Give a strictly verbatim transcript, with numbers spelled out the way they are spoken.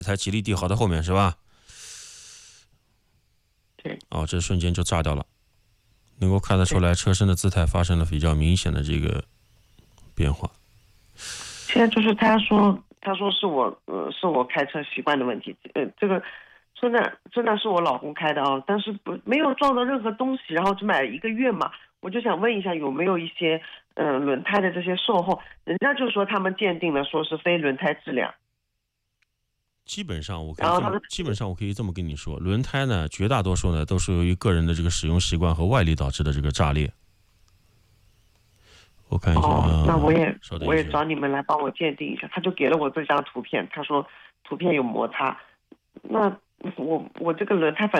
台吉利帝豪的后面是吧？ 对。 哦，这瞬间就炸掉了，能够看得出来车身的姿态发生了比较明显的这个变化。 现在就是他说，他说是我，呃，是我开车习惯的问题，呃，这个真的真的是我老公开的啊，但是不没有撞到任何东西，然后只买了一个月嘛，我就想问一下有没有一些，呃，轮胎的这些售后，人家就说他们鉴定了，说是非轮胎质量。 基本上我可以这么，基本上我可以这么跟你说，轮胎呢，绝大多数呢都是由于个人的这个使用习惯和外力导致的这个炸裂。我看一下啊、 哦，那我也我也稍等一下找你们来帮我鉴定一下，他就给了我这张图片，他说图片有摩擦，那我我这个轮胎反